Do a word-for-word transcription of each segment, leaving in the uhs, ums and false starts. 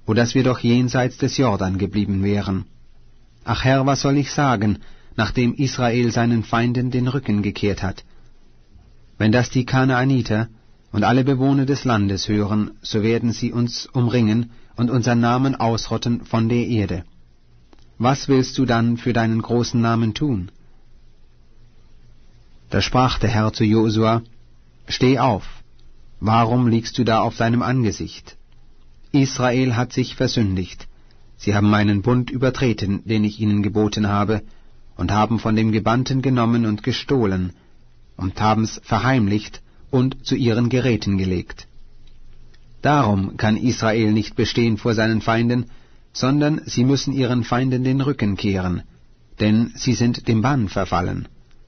o dass wir doch jenseits des Jordan geblieben wären. Ach Herr, was soll ich sagen, nachdem Israel seinen Feinden den Rücken gekehrt hat? Wenn das die Kanaaniter und alle Bewohner des Landes hören, so werden sie uns umringen und unseren Namen ausrotten von der Erde. Was willst du dann für deinen großen Namen tun? Da sprach der Herr zu Josua: Steh auf, warum liegst du da auf deinem Angesicht? Israel hat sich versündigt, sie haben meinen Bund übertreten, den ich ihnen geboten habe, und haben von dem Gebannten genommen und gestohlen, und haben's verheimlicht und zu ihren Geräten gelegt. Darum kann Israel nicht bestehen vor seinen Feinden, sondern sie müssen ihren Feinden den Rücken kehren, denn sie sind dem Bann verfallen.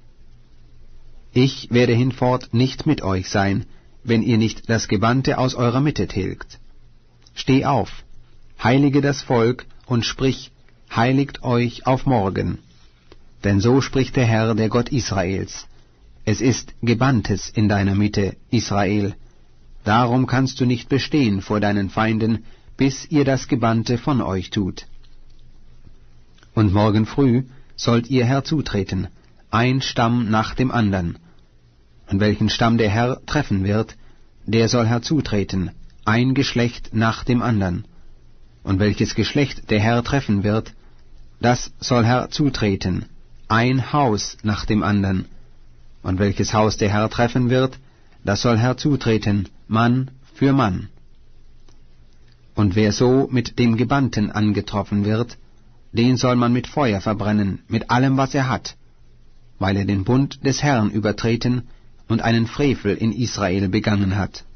Ich werde hinfort nicht mit euch sein, wenn ihr nicht das Gebannte aus eurer Mitte tilgt. Steh auf, heilige das Volk und sprich: Heiligt euch auf morgen. Denn so spricht der Herr, der Gott Israels: Es ist Gebanntes in deiner Mitte, Israel. Darum kannst du nicht bestehen vor deinen Feinden, bis ihr das Gebannte von euch tut. Und morgen früh sollt ihr herzutreten, ein Stamm nach dem andern. Und welchen Stamm der Herr treffen wird, der soll herzutreten, ein Geschlecht nach dem andern. Und welches Geschlecht der Herr treffen wird, das soll herzutreten, ein Haus nach dem andern. Und welches Haus der Herr treffen wird, das soll herzutreten, Mann für Mann. Und wer so mit dem Gebannten angetroffen wird, den soll man mit Feuer verbrennen, mit allem, was er hat, weil er den Bund des Herrn übertreten und einen Frevel in Israel begangen hat.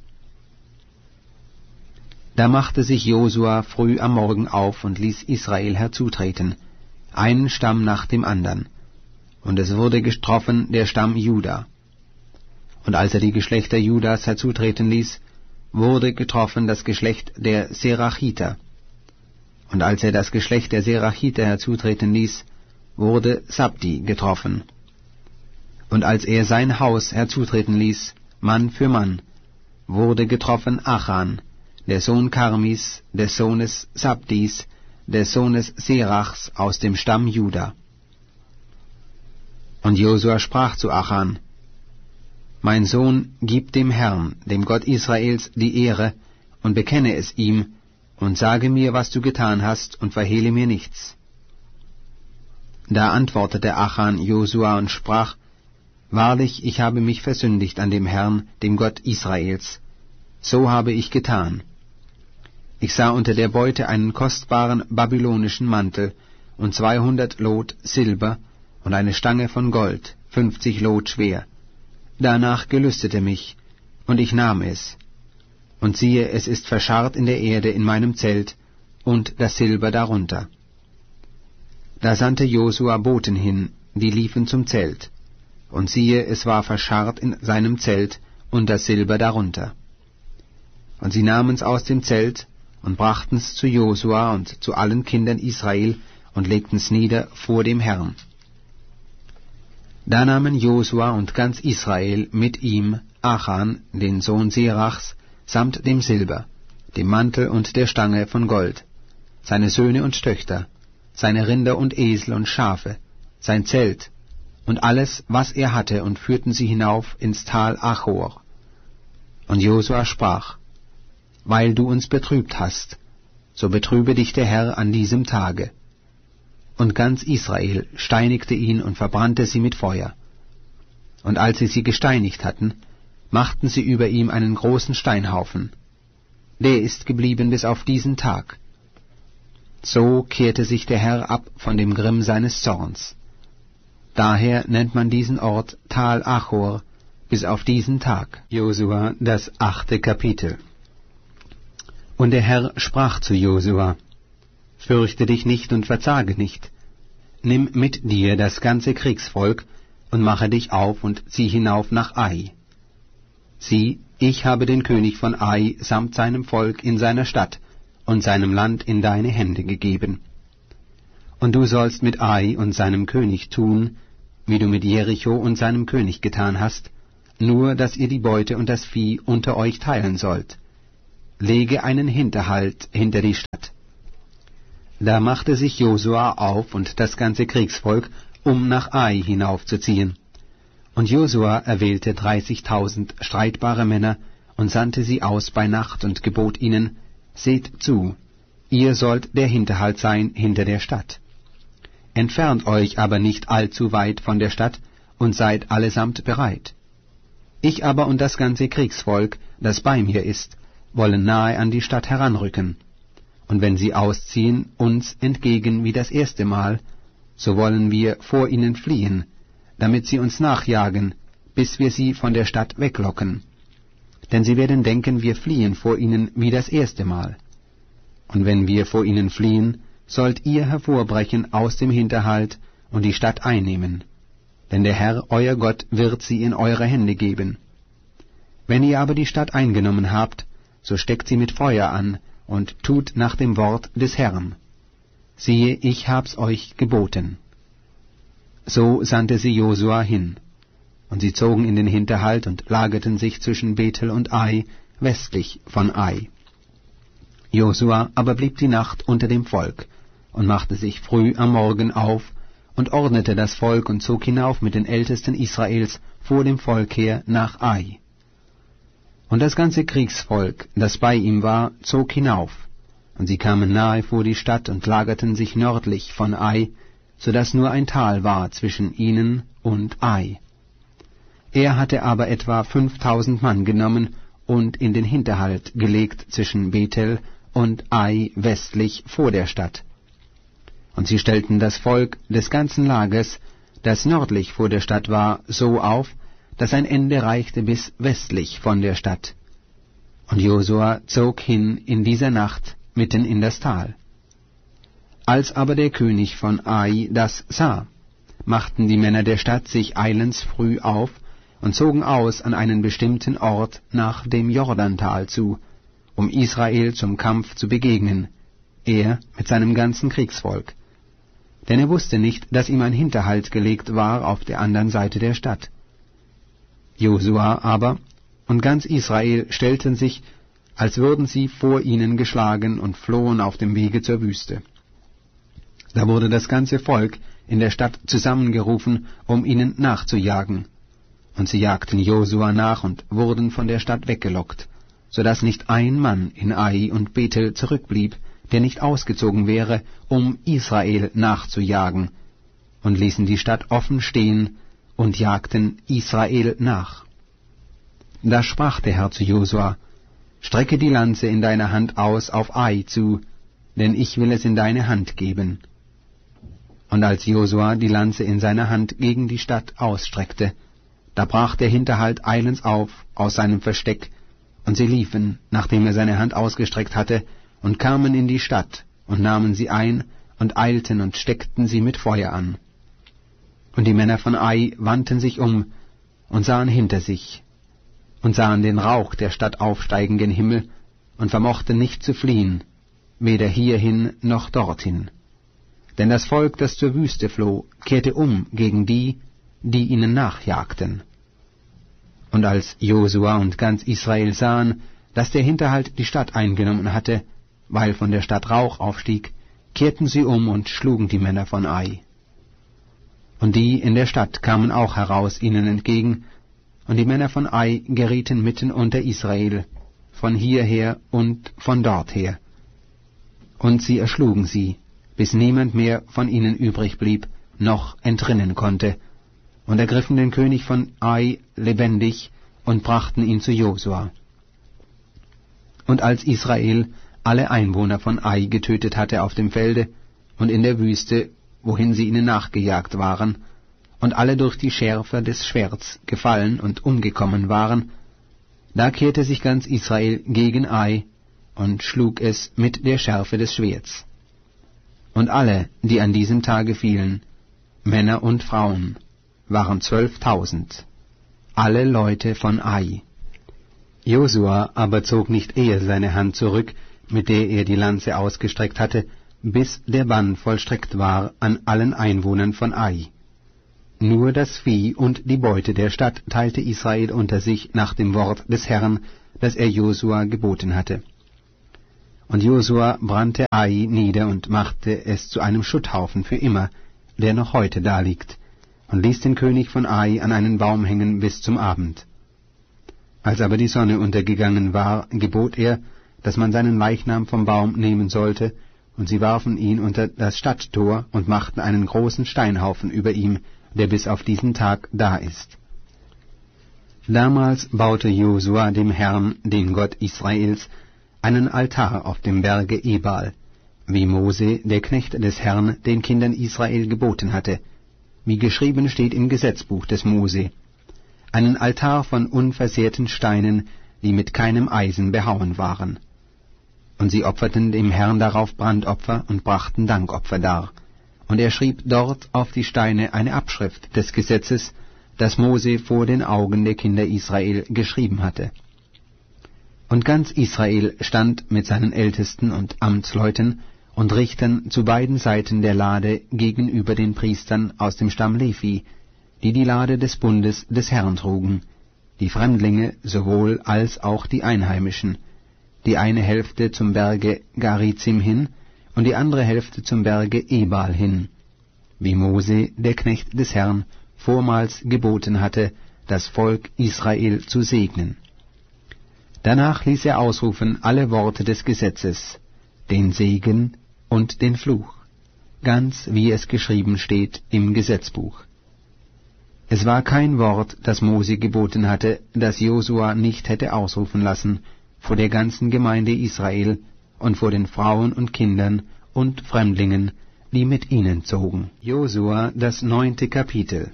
Da machte sich Josua früh am Morgen auf und ließ Israel herzutreten, einen Stamm nach dem andern. Und es wurde getroffen der Stamm Juda. Und als er die Geschlechter Judas herzutreten ließ, wurde getroffen das Geschlecht der Serachiter. Und als er das Geschlecht der Serachiter herzutreten ließ, wurde Sabdi getroffen. Und als er sein Haus herzutreten ließ, Mann für Mann, wurde getroffen Achan, der Sohn Karmis, des Sohnes Sabdis, des Sohnes Serachs aus dem Stamm Juda. Und Josua sprach zu Achan: Mein Sohn, gib dem Herrn, dem Gott Israels, die Ehre, und bekenne es ihm, und sage mir, was du getan hast, und verhehle mir nichts. Da antwortete Achan Josua und sprach: Wahrlich, ich habe mich versündigt an dem Herrn, dem Gott Israels. So habe ich getan. Ich sah unter der Beute einen kostbaren babylonischen Mantel und zweihundert Lot Silber und eine Stange von Gold, fünfzig Lot schwer. Danach gelüstete mich, und ich nahm es. Und siehe, es ist verscharrt in der Erde in meinem Zelt, und das Silber darunter. Da sandte Josua Boten hin, die liefen zum Zelt. Und siehe, es war verscharrt in seinem Zelt, und das Silber darunter. Und sie nahmen's aus dem Zelt, und brachten's zu Josua und zu allen Kindern Israel, und legten's nieder vor dem Herrn. Da nahmen Josua und ganz Israel mit ihm Achan, den Sohn Serachs, samt dem Silber, dem Mantel und der Stange von Gold, seine Söhne und Töchter, seine Rinder und Esel und Schafe, sein Zelt und alles, was er hatte, und führten sie hinauf ins Tal Achor. Und Josua sprach: Weil du uns betrübt hast, so betrübe dich der Herr an diesem Tage. Und ganz Israel steinigte ihn und verbrannte sie mit Feuer. Und als sie sie gesteinigt hatten, machten sie über ihm einen großen Steinhaufen. Der ist geblieben bis auf diesen Tag. So kehrte sich der Herr ab von dem Grimm seines Zorns. Daher nennt man diesen Ort Tal Achor bis auf diesen Tag. Josua, das achte Kapitel. Und der Herr sprach zu Josua: Fürchte dich nicht und verzage nicht. Nimm mit dir das ganze Kriegsvolk und mache dich auf und zieh hinauf nach Ai. Sieh, ich habe den König von Ai samt seinem Volk in seiner Stadt und seinem Land in deine Hände gegeben. Und du sollst mit Ai und seinem König tun, wie du mit Jericho und seinem König getan hast, nur dass ihr die Beute und das Vieh unter euch teilen sollt. Lege einen Hinterhalt hinter die Stadt, Da machte sich Josua auf und das ganze Kriegsvolk, um nach Ai hinaufzuziehen. Und Josua erwählte dreißigtausend streitbare Männer und sandte sie aus bei Nacht und gebot ihnen, seht zu, ihr sollt der Hinterhalt sein hinter der Stadt. Entfernt euch aber nicht allzu weit von der Stadt und seid allesamt bereit. Ich aber und das ganze Kriegsvolk, das bei mir ist, wollen nahe an die Stadt heranrücken. Und wenn sie ausziehen uns entgegen wie das erste Mal, so wollen wir vor ihnen fliehen, damit sie uns nachjagen, bis wir sie von der Stadt weglocken. Denn sie werden denken, wir fliehen vor ihnen wie das erste Mal. Und wenn wir vor ihnen fliehen, sollt ihr hervorbrechen aus dem Hinterhalt und die Stadt einnehmen. Denn der Herr, euer Gott, wird sie in eure Hände geben. Wenn ihr aber die Stadt eingenommen habt, so steckt sie mit Feuer an und tut nach dem Wort des Herrn. Siehe, ich hab's euch geboten. So sandte sie Josua hin. Und sie zogen in den Hinterhalt und lagerten sich zwischen Bethel und Ai, westlich von Ai. Josua aber blieb die Nacht unter dem Volk und machte sich früh am Morgen auf und ordnete das Volk und zog hinauf mit den Ältesten Israels vor dem Volk her nach Ai. Und das ganze Kriegsvolk, das bei ihm war, zog hinauf, und sie kamen nahe vor die Stadt und lagerten sich nördlich von Ai, so dass nur ein Tal war zwischen ihnen und Ai. Er hatte aber etwa fünftausend Mann genommen und in den Hinterhalt gelegt zwischen Bethel und Ai westlich vor der Stadt. Und sie stellten das Volk des ganzen Lagers, das nördlich vor der Stadt war, so auf, dass ein Ende reichte bis westlich von der Stadt. Und Josua zog hin in dieser Nacht mitten in das Tal. Als aber der König von Ai das sah, machten die Männer der Stadt sich eilends früh auf und zogen aus an einen bestimmten Ort nach dem Jordantal zu, um Israel zum Kampf zu begegnen, er mit seinem ganzen Kriegsvolk. Denn er wusste nicht, dass ihm ein Hinterhalt gelegt war auf der anderen Seite der Stadt. Josua aber und ganz Israel stellten sich, als würden sie vor ihnen geschlagen und flohen auf dem Wege zur Wüste. Da wurde das ganze Volk in der Stadt zusammengerufen, um ihnen nachzujagen. Und sie jagten Josua nach und wurden von der Stadt weggelockt, so dass nicht ein Mann in Ai und Bethel zurückblieb, der nicht ausgezogen wäre, um Israel nachzujagen, und ließen die Stadt offen stehen und jagten Israel nach. Da sprach der Herr zu Josua, strecke die Lanze in deiner Hand aus auf Ai zu, denn ich will es in deine Hand geben. Und als Josua die Lanze in seiner Hand gegen die Stadt ausstreckte, da brach der Hinterhalt eilends auf aus seinem Versteck, und sie liefen, nachdem er seine Hand ausgestreckt hatte, und kamen in die Stadt, und nahmen sie ein, und eilten und steckten sie mit Feuer an. Und die Männer von Ai wandten sich um und sahen hinter sich, und sahen den Rauch der Stadt aufsteigen gen Himmel, und vermochten nicht zu fliehen, weder hierhin noch dorthin. Denn das Volk, das zur Wüste floh, kehrte um gegen die, die ihnen nachjagten. Und als Josua und ganz Israel sahen, dass der Hinterhalt die Stadt eingenommen hatte, weil von der Stadt Rauch aufstieg, kehrten sie um und schlugen die Männer von Ai. Und die in der Stadt kamen auch heraus ihnen entgegen, und die Männer von Ai gerieten mitten unter Israel, von hierher und von dorther. Und sie erschlugen sie, bis niemand mehr von ihnen übrig blieb, noch entrinnen konnte, und ergriffen den König von Ai lebendig und brachten ihn zu Josua. Und als Israel alle Einwohner von Ai getötet hatte auf dem Felde und in der Wüste, wohin sie ihnen nachgejagt waren, und alle durch die Schärfe des Schwerts gefallen und umgekommen waren, da kehrte sich ganz Israel gegen Ai und schlug es mit der Schärfe des Schwerts. Und alle, die an diesem Tage fielen, Männer und Frauen, waren zwölftausend, alle Leute von Ai. Josua aber zog nicht eher seine Hand zurück, mit der er die Lanze ausgestreckt hatte, bis der Bann vollstreckt war an allen Einwohnern von Ai. Nur das Vieh und die Beute der Stadt teilte Israel unter sich nach dem Wort des Herrn, das er Josua geboten hatte. Und Josua brannte Ai nieder und machte es zu einem Schutthaufen für immer, der noch heute daliegt, und ließ den König von Ai an einen Baum hängen bis zum Abend. Als aber die Sonne untergegangen war, gebot er, dass man seinen Leichnam vom Baum nehmen sollte, und sie warfen ihn unter das Stadttor und machten einen großen Steinhaufen über ihm, der bis auf diesen Tag da ist. Damals baute Josua dem Herrn, dem Gott Israels, einen Altar auf dem Berge Ebal, wie Mose, der Knecht des Herrn, den Kindern Israel geboten hatte, wie geschrieben steht im Gesetzbuch des Mose, einen Altar von unversehrten Steinen, die mit keinem Eisen behauen waren. Und sie opferten dem Herrn darauf Brandopfer und brachten Dankopfer dar. Und er schrieb dort auf die Steine eine Abschrift des Gesetzes, das Mose vor den Augen der Kinder Israel geschrieben hatte. Und ganz Israel stand mit seinen Ältesten und Amtsleuten und Richtern zu beiden Seiten der Lade gegenüber den Priestern aus dem Stamm Levi, die die Lade des Bundes des Herrn trugen, die Fremdlinge sowohl als auch die Einheimischen, die eine Hälfte zum Berge Garizim hin und die andere Hälfte zum Berge Ebal hin, wie Mose, der Knecht des Herrn, vormals geboten hatte, das Volk Israel zu segnen. Danach ließ er ausrufen alle Worte des Gesetzes, den Segen und den Fluch, ganz wie es geschrieben steht im Gesetzbuch. Es war kein Wort, das Mose geboten hatte, das Josua nicht hätte ausrufen lassen, vor der ganzen Gemeinde Israel und vor den Frauen und Kindern und Fremdlingen, die mit ihnen zogen. Josua, das neunte Kapitel.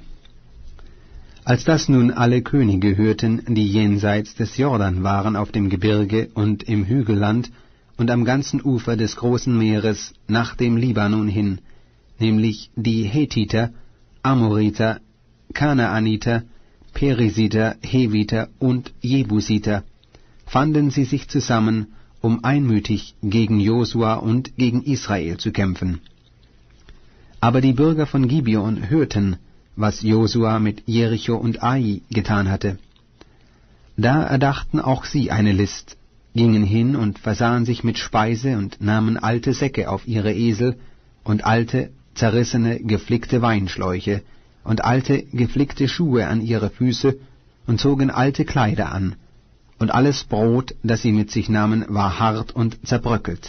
Als das nun alle Könige hörten, die jenseits des Jordan waren auf dem Gebirge und im Hügelland und am ganzen Ufer des großen Meeres nach dem Libanon hin, nämlich die Hethiter, Amoriter, Kanaaniter, Perisiter, Heviter und Jebusiter, fanden sie sich zusammen, um einmütig gegen Josua und gegen Israel zu kämpfen. Aber die Bürger von Gibeon hörten, was Josua mit Jericho und Ai getan hatte. Da erdachten auch sie eine List, gingen hin und versahen sich mit Speise und nahmen alte Säcke auf ihre Esel und alte, zerrissene, geflickte Weinschläuche und alte, geflickte Schuhe an ihre Füße und zogen alte Kleider an, und alles Brot, das sie mit sich nahmen, war hart und zerbröckelt.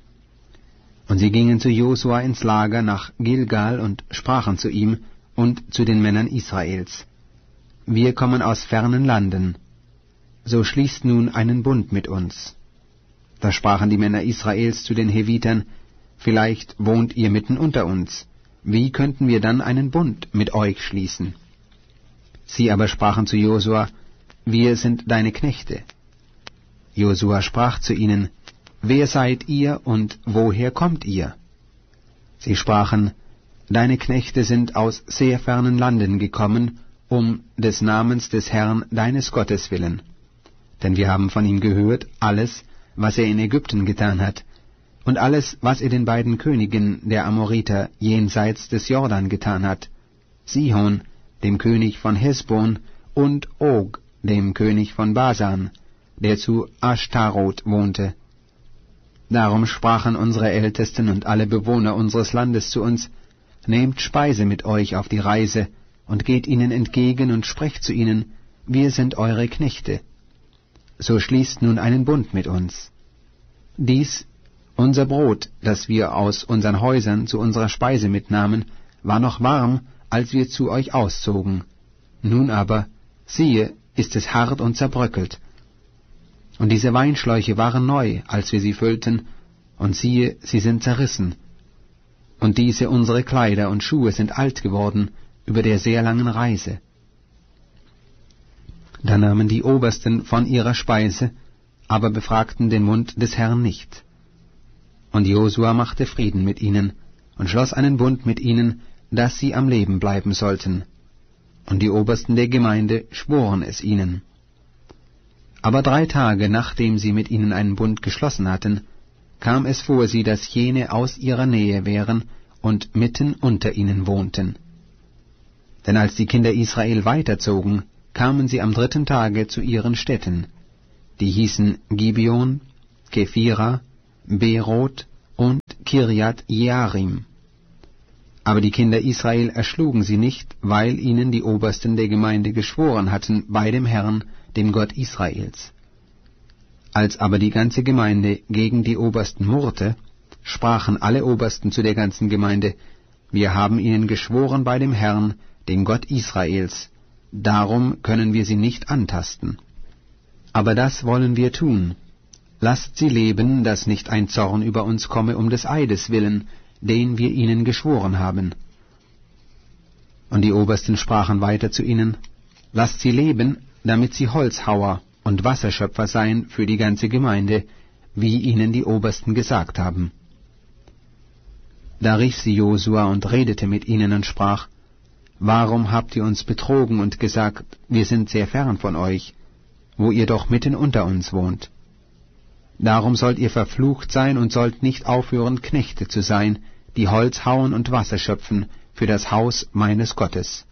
Und sie gingen zu Josua ins Lager nach Gilgal und sprachen zu ihm und zu den Männern Israels: Wir kommen aus fernen Landen, so schließt nun einen Bund mit uns. Da sprachen die Männer Israels zu den Hevitern: Vielleicht wohnt ihr mitten unter uns, wie könnten wir dann einen Bund mit euch schließen? Sie aber sprachen zu Josua: Wir sind deine Knechte. Josua sprach zu ihnen: Wer seid ihr und woher kommt ihr? Sie sprachen: Deine Knechte sind aus sehr fernen Landen gekommen, um des Namens des Herrn deines Gottes willen. Denn wir haben von ihm gehört, alles, was er in Ägypten getan hat, und alles, was er den beiden Königen der Amoriter jenseits des Jordan getan hat, Sihon, dem König von Hesbon, und Og, dem König von Basan, der zu Ashtaroth wohnte. Darum sprachen unsere Ältesten und alle Bewohner unseres Landes zu uns: Nehmt Speise mit euch auf die Reise und geht ihnen entgegen und sprecht zu ihnen: Wir sind eure Knechte. So schließt nun einen Bund mit uns. Dies, unser Brot, das wir aus unseren Häusern zu unserer Speise mitnahmen, war noch warm, als wir zu euch auszogen. Nun aber, siehe, ist es hart und zerbröckelt. Und diese Weinschläuche waren neu, als wir sie füllten, und siehe, sie sind zerrissen. Und diese unsere Kleider und Schuhe sind alt geworden über der sehr langen Reise. Da nahmen die Obersten von ihrer Speise, aber befragten den Mund des Herrn nicht. Und Josua machte Frieden mit ihnen und schloss einen Bund mit ihnen, dass sie am Leben bleiben sollten. Und die Obersten der Gemeinde schworen es ihnen. Aber drei Tage, nachdem sie mit ihnen einen Bund geschlossen hatten, kam es vor sie, dass jene aus ihrer Nähe wären und mitten unter ihnen wohnten. Denn als die Kinder Israel weiterzogen, kamen sie am dritten Tage zu ihren Städten, die hießen Gibeon, Kephira, Beerot und Kirjat Jearim. Aber die Kinder Israel erschlugen sie nicht, weil ihnen die Obersten der Gemeinde geschworen hatten bei dem Herrn, dem Gott Israels. Als aber die ganze Gemeinde gegen die Obersten murrte, sprachen alle Obersten zu der ganzen Gemeinde: Wir haben ihnen geschworen bei dem Herrn, dem Gott Israels, darum können wir sie nicht antasten. Aber das wollen wir tun. Lasst sie leben, dass nicht ein Zorn über uns komme um des Eides willen, den wir ihnen geschworen haben. Und die Obersten sprachen weiter zu ihnen: Lasst sie leben, damit sie Holzhauer und Wasserschöpfer seien für die ganze Gemeinde, wie ihnen die Obersten gesagt haben. Da rief sie Josua und redete mit ihnen und sprach: Warum habt ihr uns betrogen und gesagt, wir sind sehr fern von euch, wo ihr doch mitten unter uns wohnt? Darum sollt ihr verflucht sein und sollt nicht aufhören, Knechte zu sein, die Holz hauen und Wasser schöpfen für das Haus meines Gottes.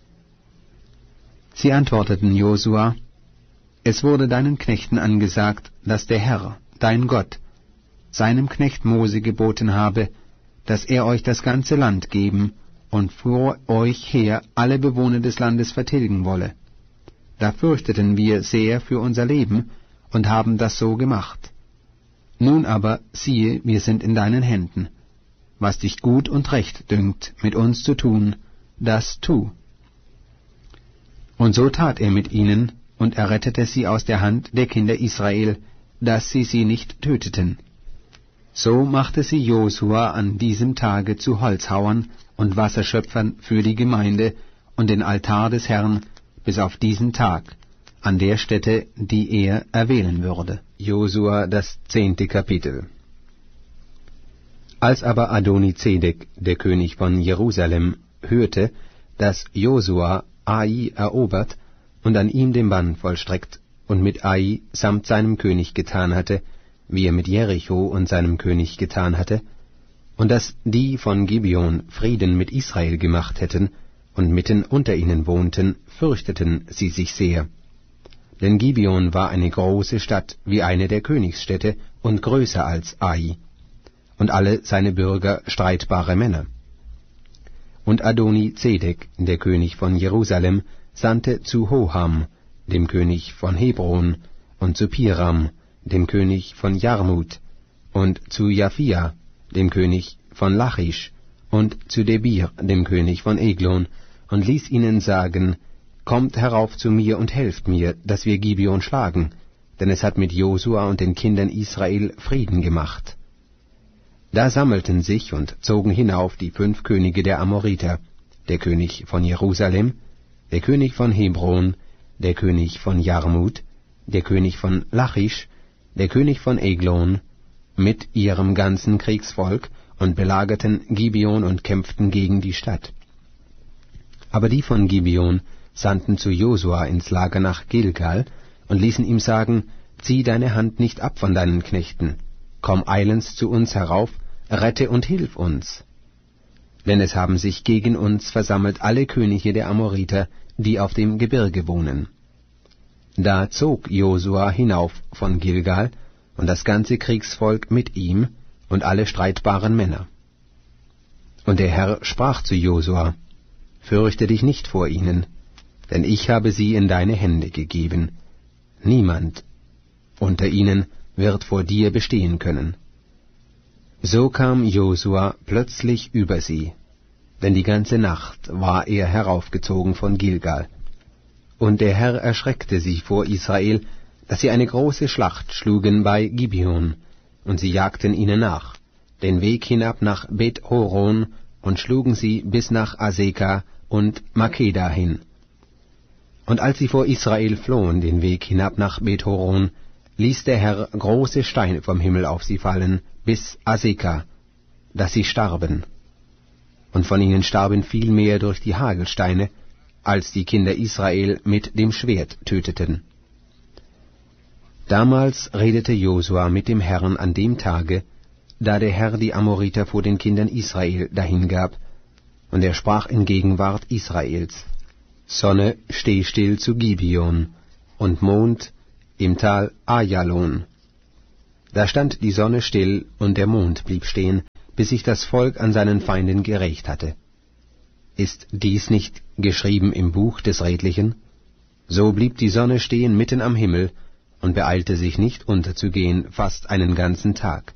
Sie antworteten Josua: Es wurde deinen Knechten angesagt, dass der Herr, dein Gott, seinem Knecht Mose geboten habe, dass er euch das ganze Land geben und vor euch her alle Bewohner des Landes vertilgen wolle. Da fürchteten wir sehr für unser Leben und haben das so gemacht. Nun aber, siehe, wir sind in deinen Händen. Was dich gut und recht dünkt, mit uns zu tun, das tu. Und so tat er mit ihnen, und errettete sie aus der Hand der Kinder Israel, dass sie sie nicht töteten. So machte sie Josua an diesem Tage zu Holzhauern und Wasserschöpfern für die Gemeinde und den Altar des Herrn bis auf diesen Tag, an der Stätte, die er erwählen würde. Josua, das zehnte Kapitel. Als aber Adoni-Zedek, der König von Jerusalem, hörte, dass Josua Ai erobert und an ihm den Bann vollstreckt und mit Ai samt seinem König getan hatte, wie er mit Jericho und seinem König getan hatte, und dass die von Gibeon Frieden mit Israel gemacht hätten und mitten unter ihnen wohnten, fürchteten sie sich sehr. Denn Gibeon war eine große Stadt wie eine der Königsstädte und größer als Ai, und alle seine Bürger streitbare Männer. Und Adoni-Zedek, der König von Jerusalem, sandte zu Hoham, dem König von Hebron, und zu Piram, dem König von Jarmut, und zu Japhia, dem König von Lachisch, und zu Debir, dem König von Eglon, und ließ ihnen sagen: Kommt herauf zu mir und helft mir, dass wir Gibeon schlagen, denn es hat mit Josua und den Kindern Israel Frieden gemacht. Da sammelten sich und zogen hinauf die fünf Könige der Amoriter, der König von Jerusalem, der König von Hebron, der König von Jarmut, der König von Lachisch, der König von Eglon, mit ihrem ganzen Kriegsvolk, und belagerten Gibeon und kämpften gegen die Stadt. Aber die von Gibeon sandten zu Josua ins Lager nach Gilgal und ließen ihm sagen: Zieh deine Hand nicht ab von deinen Knechten, komm eilends zu uns herauf, rette und hilf uns. Denn es haben sich gegen uns versammelt alle Könige der Amoriter, die auf dem Gebirge wohnen. Da zog Josua hinauf von Gilgal, und das ganze Kriegsvolk mit ihm, und alle streitbaren Männer. Und der Herr sprach zu Josua: Fürchte dich nicht vor ihnen, denn ich habe sie in deine Hände gegeben. Niemand unter ihnen wird vor dir bestehen können. So kam Josua plötzlich über sie, denn die ganze Nacht war er heraufgezogen von Gilgal. Und der Herr erschreckte sie vor Israel, dass sie eine große Schlacht schlugen bei Gibeon, und sie jagten ihnen nach, den Weg hinab nach Bet-Horon, und schlugen sie bis nach Aseka und Makeda hin. Und als sie vor Israel flohen den Weg hinab nach Bet-Horon, ließ der Herr große Steine vom Himmel auf sie fallen, bis Aseka, dass sie starben. Und von ihnen starben viel mehr durch die Hagelsteine, als die Kinder Israel mit dem Schwert töteten. Damals redete Josua mit dem Herrn an dem Tage, da der Herr die Amoriter vor den Kindern Israel dahingab, und er sprach in Gegenwart Israels: Sonne, steh still zu Gibeon, und Mond im Tal Ajalon. Da stand die Sonne still, und der Mond blieb stehen, bis sich das Volk an seinen Feinden gerächt hatte. Ist dies nicht geschrieben im Buch des Redlichen? So blieb die Sonne stehen mitten am Himmel und beeilte sich nicht unterzugehen fast einen ganzen Tag.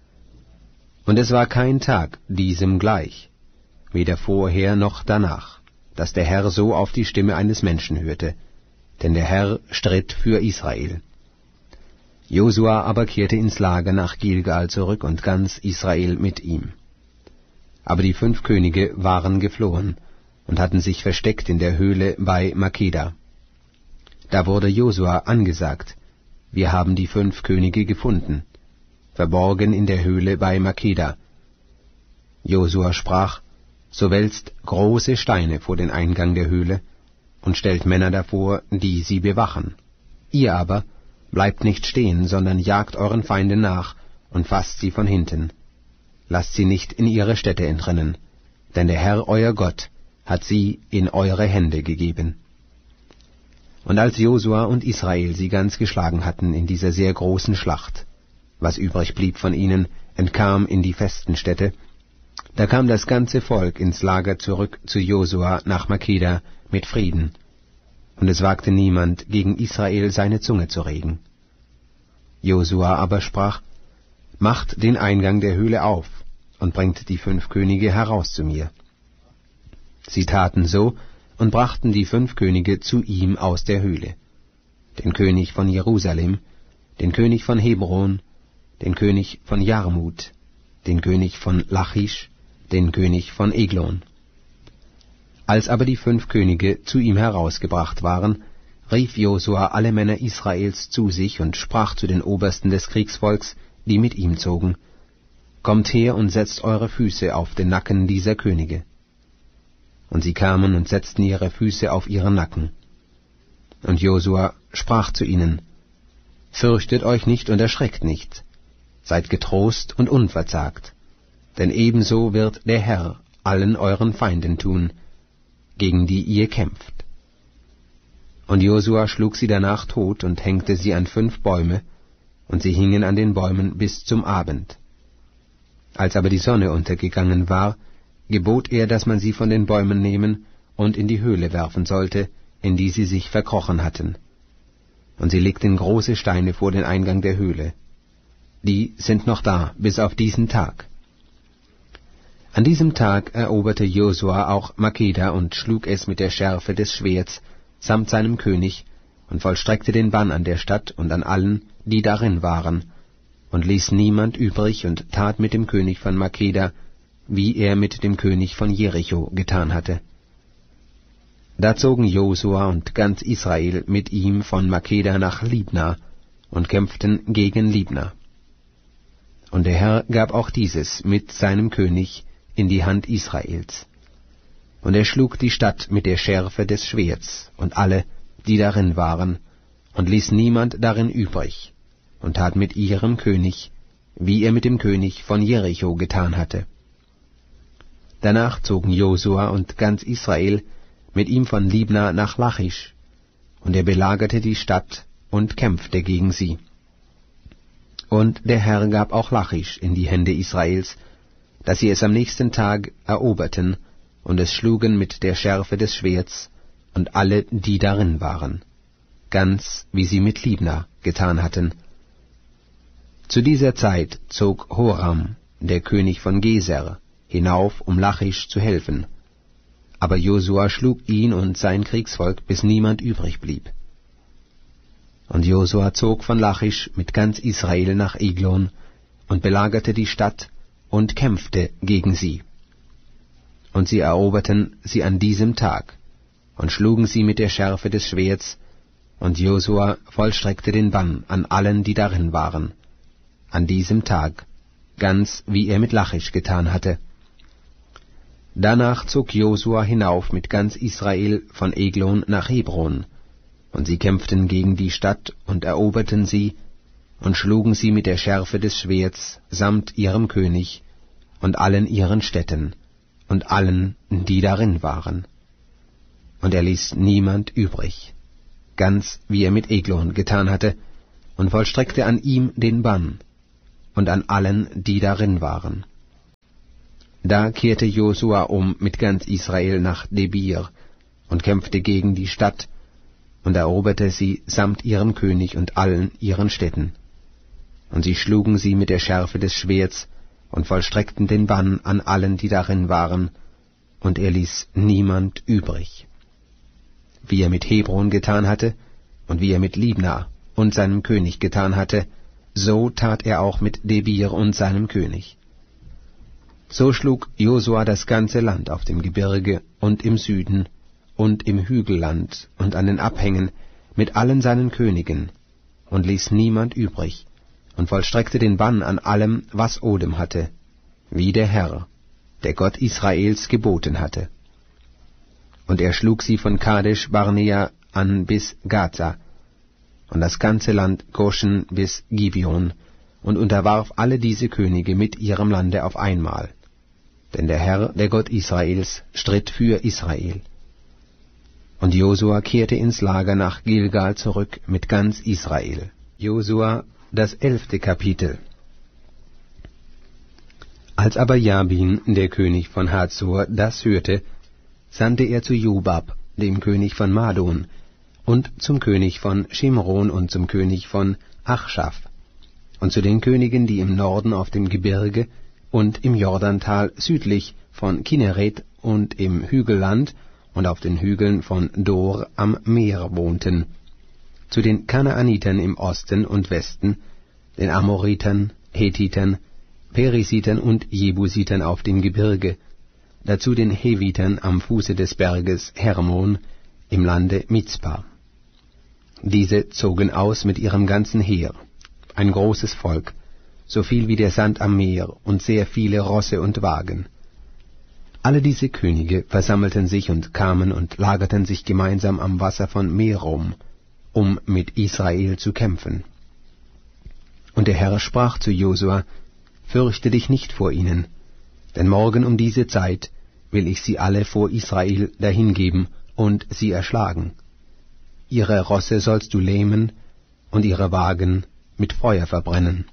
Und es war kein Tag diesem gleich, weder vorher noch danach, dass der Herr so auf die Stimme eines Menschen hörte, denn der Herr stritt für Israel. Josua aber kehrte ins Lager nach Gilgal zurück und ganz Israel mit ihm. Aber die fünf Könige waren geflohen und hatten sich versteckt in der Höhle bei Makeda. Da wurde Josua angesagt: Wir haben die fünf Könige gefunden, verborgen in der Höhle bei Makeda. Josua sprach: So wälzt große Steine vor den Eingang der Höhle und stellt Männer davor, die sie bewachen. Ihr aber bleibt nicht stehen, sondern jagt euren Feinden nach und fasst sie von hinten. Lasst sie nicht in ihre Städte entrinnen, denn der Herr euer Gott hat sie in eure Hände gegeben. Und als Josua und Israel sie ganz geschlagen hatten in dieser sehr großen Schlacht, was übrig blieb von ihnen, entkam in die festen Städte, da kam das ganze Volk ins Lager zurück zu Josua nach Makeda mit Frieden, und es wagte niemand, gegen Israel seine Zunge zu regen. Josua aber sprach: Macht den Eingang der Höhle auf und bringt die fünf Könige heraus zu mir. Sie taten so und brachten die fünf Könige zu ihm aus der Höhle: den König von Jerusalem, den König von Hebron, den König von Jarmut, den König von Lachisch, den König von Eglon. Als aber die fünf Könige zu ihm herausgebracht waren, rief Josua alle Männer Israels zu sich und sprach zu den Obersten des Kriegsvolks, die mit ihm zogen: Kommt her und setzt eure Füße auf den Nacken dieser Könige. Und sie kamen und setzten ihre Füße auf ihren Nacken. Und Josua sprach zu ihnen: Fürchtet euch nicht und erschreckt nicht, seid getrost und unverzagt, denn ebenso wird der Herr allen euren Feinden tun, gegen die ihr kämpft. Und Josua schlug sie danach tot und hängte sie an fünf Bäume, und sie hingen an den Bäumen bis zum Abend. Als aber die Sonne untergegangen war, gebot er, dass man sie von den Bäumen nehmen und in die Höhle werfen sollte, in die sie sich verkrochen hatten. Und sie legten große Steine vor den Eingang der Höhle. Die sind noch da, bis auf diesen Tag. An diesem Tag eroberte Josua auch Makeda und schlug es mit der Schärfe des Schwerts samt seinem König und vollstreckte den Bann an der Stadt und an allen, die darin waren, und ließ niemand übrig und tat mit dem König von Makeda, wie er mit dem König von Jericho getan hatte. Da zogen Josua und ganz Israel mit ihm von Makeda nach Libna und kämpften gegen Libna. Und der Herr gab auch dieses mit seinem König in die Hand Israels. Und er schlug die Stadt mit der Schärfe des Schwerts und alle, die darin waren, und ließ niemand darin übrig, und tat mit ihrem König, wie er mit dem König von Jericho getan hatte. Danach zogen Josua und ganz Israel mit ihm von Libna nach Lachisch, und er belagerte die Stadt und kämpfte gegen sie. Und der Herr gab auch Lachisch in die Hände Israels, dass sie es am nächsten Tag eroberten und es schlugen mit der Schärfe des Schwerts und alle, die darin waren, ganz wie sie mit Libna getan hatten. Zu dieser Zeit zog Horam, der König von Geser, hinauf, um Lachisch zu helfen. Aber Josua schlug ihn und sein Kriegsvolk, bis niemand übrig blieb. Und Josua zog von Lachisch mit ganz Israel nach Eglon und belagerte die Stadt und kämpfte gegen sie. Und sie eroberten sie an diesem Tag und schlugen sie mit der Schärfe des Schwerts, und Josua vollstreckte den Bann an allen, die darin waren, an diesem Tag, ganz wie er mit Lachisch getan hatte. Danach zog Josua hinauf mit ganz Israel von Eglon nach Hebron, und sie kämpften gegen die Stadt und eroberten sie und schlugen sie mit der Schärfe des Schwerts samt ihrem König und allen ihren Städten und allen, die darin waren. Und er ließ niemand übrig, ganz wie er mit Eglon getan hatte, und vollstreckte an ihm den Bann, und an allen, die darin waren. Da kehrte Josua um mit ganz Israel nach Debir und kämpfte gegen die Stadt und eroberte sie samt ihrem König und allen ihren Städten. Und sie schlugen sie mit der Schärfe des Schwerts und vollstreckten den Bann an allen, die darin waren, und er ließ niemand übrig. Wie er mit Hebron getan hatte und wie er mit Libna und seinem König getan hatte, so tat er auch mit Debir und seinem König. So schlug Josua das ganze Land auf dem Gebirge und im Süden und im Hügelland und an den Abhängen mit allen seinen Königen und ließ niemand übrig und vollstreckte den Bann an allem, was Odem hatte, wie der Herr, der Gott Israels, geboten hatte. Und er schlug sie von Kadesh Barnea an bis Gaza und das ganze Land Goshen bis Gibeon und unterwarf alle diese Könige mit ihrem Lande auf einmal. Denn der Herr, der Gott Israels, stritt für Israel. Und Josua kehrte ins Lager nach Gilgal zurück mit ganz Israel. Josua, das elfte Kapitel. Als aber Jabin, der König von Hazor, das hörte, sandte er zu Jobab, dem König von Madon, und zum König von Shimron und zum König von Achschaf, und zu den Königen, die im Norden auf dem Gebirge und im Jordantal südlich von Kinneret und im Hügelland und auf den Hügeln von Dor am Meer wohnten, zu den Kanaanitern im Osten und Westen, den Amoritern, Hethitern, Perisitern und Jebusitern auf dem Gebirge, dazu den Hevitern am Fuße des Berges Hermon im Lande Mizpa. Diese zogen aus mit ihrem ganzen Heer, ein großes Volk, so viel wie der Sand am Meer und sehr viele Rosse und Wagen. Alle diese Könige versammelten sich und kamen und lagerten sich gemeinsam am Wasser von Merom, um mit Israel zu kämpfen. Und der Herr sprach zu Josua: Fürchte dich nicht vor ihnen, denn morgen um diese Zeit will ich sie alle vor Israel dahingeben und sie erschlagen. Ihre Rosse sollst du lähmen und ihre Wagen mit Feuer verbrennen.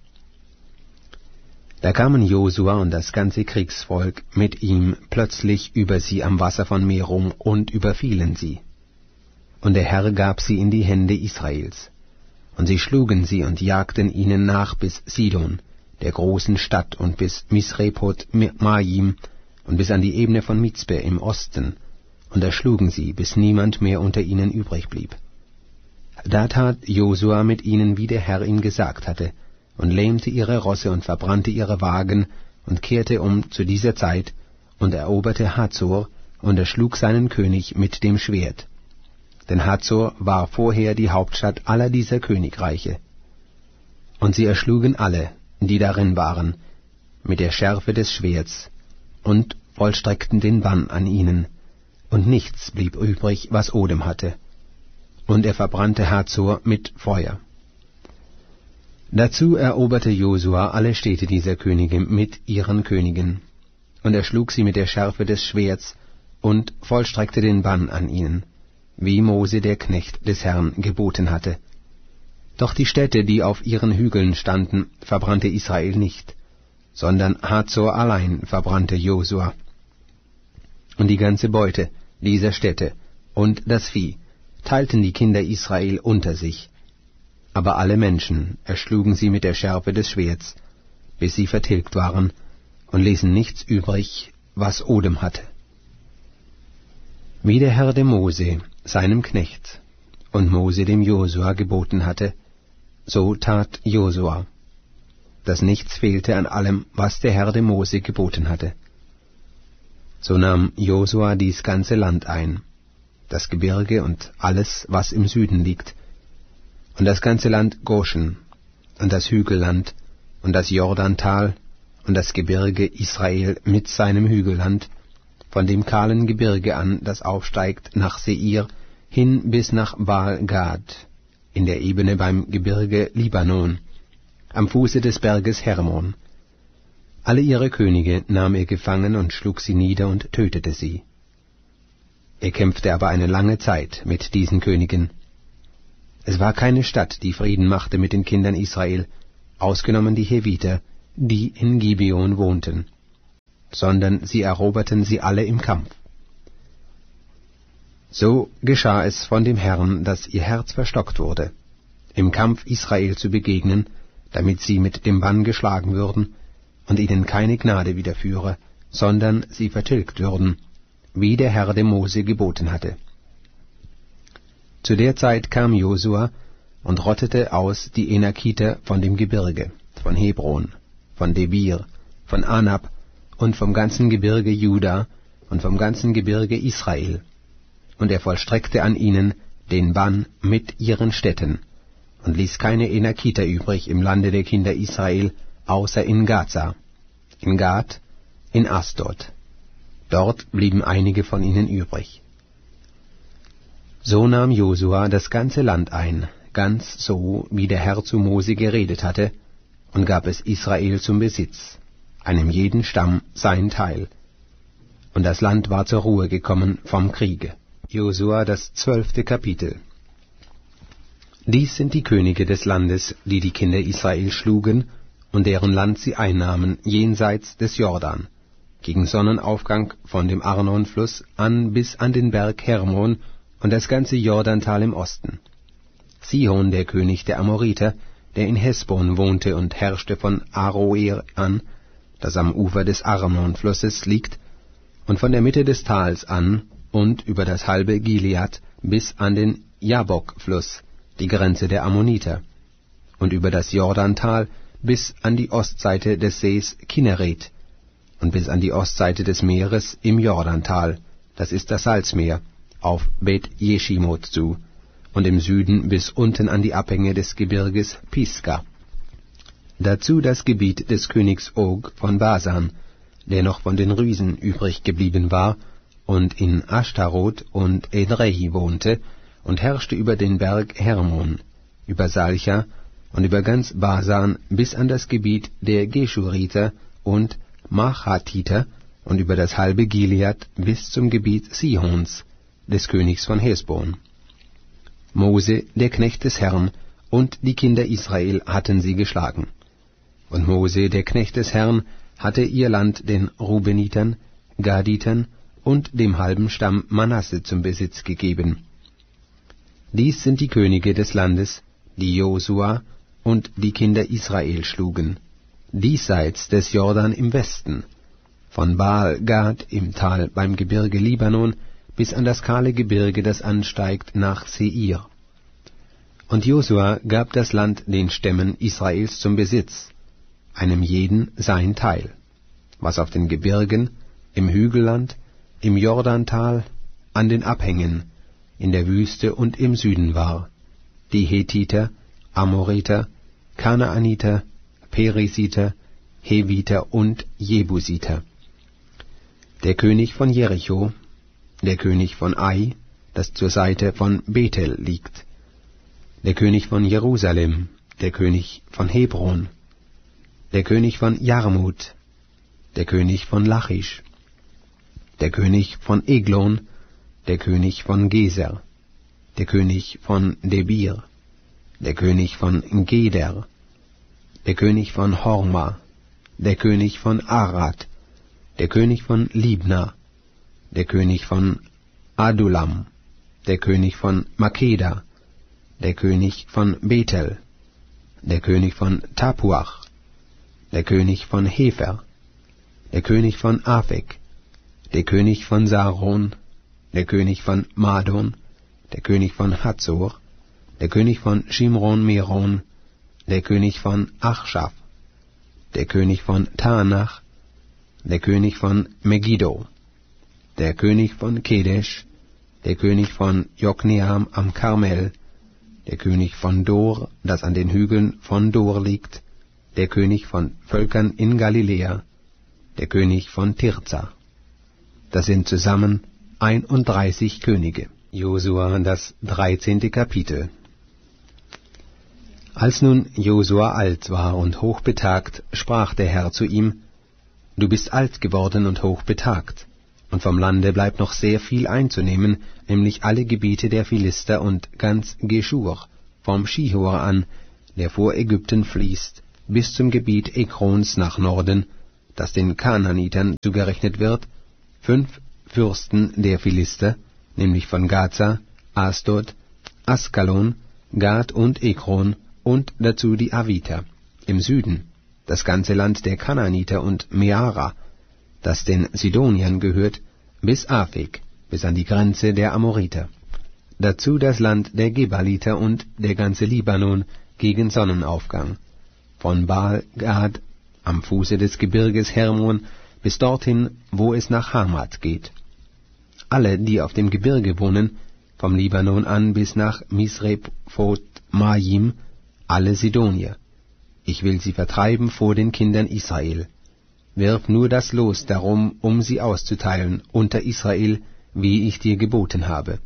Da kamen Josua und das ganze Kriegsvolk mit ihm plötzlich über sie am Wasser von Merom und überfielen sie. Und der Herr gab sie in die Hände Israels. Und sie schlugen sie und jagten ihnen nach bis Sidon, der großen Stadt, und bis Misrepot Maim und bis an die Ebene von Mizpe im Osten, und erschlugen sie, bis niemand mehr unter ihnen übrig blieb. Da tat Josua mit ihnen, wie der Herr ihm gesagt hatte, und lähmte ihre Rosse und verbrannte ihre Wagen und kehrte um zu dieser Zeit und eroberte Hazor und erschlug seinen König mit dem Schwert. Denn Hazor war vorher die Hauptstadt aller dieser Königreiche. Und sie erschlugen alle, die darin waren, mit der Schärfe des Schwerts und vollstreckten den Bann an ihnen, und nichts blieb übrig, was Odem hatte. Und er verbrannte Hazor mit Feuer. Dazu eroberte Josua alle Städte dieser Könige mit ihren Königen, und er schlug sie mit der Schärfe des Schwerts und vollstreckte den Bann an ihnen, wie Mose der Knecht des Herrn geboten hatte. Doch die Städte, die auf ihren Hügeln standen, verbrannte Israel nicht, sondern Hazor allein verbrannte Josua. Und die ganze Beute dieser Städte und das Vieh teilten die Kinder Israel unter sich, aber alle Menschen erschlugen sie mit der Schärfe des Schwerts, bis sie vertilgt waren, und ließen nichts übrig, was Odem hatte. Wie der Herr dem Mose, seinem Knecht, und Mose dem Josua geboten hatte, so tat Josua, dass nichts fehlte an allem, was der Herr dem Mose geboten hatte. So nahm Josua dies ganze Land ein, das Gebirge und alles, was im Süden liegt, und das ganze Land Goshen, und das Hügelland, und das Jordantal, und das Gebirge Israel mit seinem Hügelland, von dem kahlen Gebirge an, das aufsteigt nach Seir, hin bis nach Baal-Gad, in der Ebene beim Gebirge Libanon, am Fuße des Berges Hermon. Alle ihre Könige nahm er gefangen und schlug sie nieder und tötete sie. Er kämpfte aber eine lange Zeit mit diesen Königen. Es war keine Stadt, die Frieden machte mit den Kindern Israel, ausgenommen die Heviter, die in Gibeon wohnten, sondern sie eroberten sie alle im Kampf. So geschah es von dem Herrn, dass ihr Herz verstockt wurde, im Kampf Israel zu begegnen, damit sie mit dem Bann geschlagen würden und ihnen keine Gnade widerführe, sondern sie vertilgt würden, wie der Herr dem Mose geboten hatte. Zu der Zeit kam Josua und rottete aus die Enakiter von dem Gebirge, von Hebron, von Debir, von Anab und vom ganzen Gebirge Juda und vom ganzen Gebirge Israel, und er vollstreckte an ihnen den Bann mit ihren Städten, und ließ keine Enakiter übrig im Lande der Kinder Israel, außer in Gaza, in Gad, in Asdod. Dort blieben einige von ihnen übrig. So nahm Josua das ganze Land ein, ganz so, wie der Herr zu Mose geredet hatte, und gab es Israel zum Besitz, einem jeden Stamm sein Teil. Und das Land war zur Ruhe gekommen vom Kriege. Josua, das zwölfte Kapitel. Dies sind die Könige des Landes, die die Kinder Israel schlugen, und deren Land sie einnahmen, jenseits des Jordan, gegen Sonnenaufgang von dem Arnonfluss an bis an den Berg Hermon und das ganze Jordantal im Osten. Sihon, der König der Amoriter, der in Hesbon wohnte und herrschte von Aroer an, das am Ufer des Arnonflusses liegt, und von der Mitte des Tals an und über das halbe Gilead bis an den Jabok-Fluss, die Grenze der Ammoniter, und über das Jordantal bis an die Ostseite des Sees Kinneret und bis an die Ostseite des Meeres im Jordantal, das ist das Salzmeer, auf Bet Jeschimot zu, und im Süden bis unten an die Abhänge des Gebirges Pisga. Dazu das Gebiet des Königs Og von Basan, der noch von den Riesen übrig geblieben war und in Ashtaroth und Edrei wohnte und herrschte über den Berg Hermon, über Salcha und über ganz Basan bis an das Gebiet der Geschuriter und Machatiter und über das halbe Gilead bis zum Gebiet Sihons, des Königs von Hesbon. Mose, der Knecht des Herrn, und die Kinder Israel hatten sie geschlagen. Und Mose, der Knecht des Herrn, hatte ihr Land den Rubenitern, Gaditern und dem halben Stamm Manasse zum Besitz gegeben. Dies sind die Könige des Landes, die Josua und die Kinder Israel schlugen, diesseits des Jordan im Westen, von Baal-Gad im Tal beim Gebirge Libanon bis an das kahle Gebirge, das ansteigt nach Seir. Und Josua gab das Land den Stämmen Israels zum Besitz, einem jeden sein Teil, was auf den Gebirgen, im Hügelland, im Jordantal, an den Abhängen, in der Wüste und im Süden war, die Hethiter, Amoriter, Kanaaniter, Perisiter, Heviter und Jebusiter. Der König von Jericho, der König von Ai, das zur Seite von Bethel liegt, der König von Jerusalem, der König von Hebron, der König von Jarmut, der König von Lachisch, der König von Eglon, der König von Geser, der König von Debir, der König von Geder, der König von Horma, der König von Arad, der König von Libna, der König von Adulam, der König von Makeda, der König von Bethel, der König von Tapuach, der König von Hefer, der König von Afek, der König von Saron, der König von Madon, der König von Hazor, der König von Shimron-Meron, der König von Achschaf, der König von Taanach, der König von Megiddo, der König von Kedesh, der König von Jokneam am Karmel, der König von Dor, das an den Hügeln von Dor liegt, der König von Völkern in Galiläa, der König von Tirza. Das sind zusammen einunddreißig Könige. Josua, das dreizehnte Kapitel. Als nun Josua alt war und hochbetagt, sprach der Herr zu ihm: Du bist alt geworden und hochbetagt, und vom Lande bleibt noch sehr viel einzunehmen, nämlich alle Gebiete der Philister und ganz Geschur, vom Schihor an, der vor Ägypten fließt, bis zum Gebiet Ekrons nach Norden, das den Kanaanitern zugerechnet wird, fünf Fürsten der Philister, nämlich von Gaza, Asdod, Askalon, Gad und Ekron, und dazu die Aviter. Im Süden das ganze Land der Kanaaniter und Meara, das den Sidoniern gehört, bis Afek, bis an die Grenze der Amoriter. Dazu das Land der Gebaliter und der ganze Libanon gegen Sonnenaufgang, von Baal-Gad am Fuße des Gebirges Hermon bis dorthin, wo es nach Hamat geht. Alle, die auf dem Gebirge wohnen, vom Libanon an bis nach Misrephot-Maim, alle Sidonier. Ich will sie vertreiben vor den Kindern Israel. Wirf nur das Los darum, um sie auszuteilen unter Israel, wie ich dir geboten habe.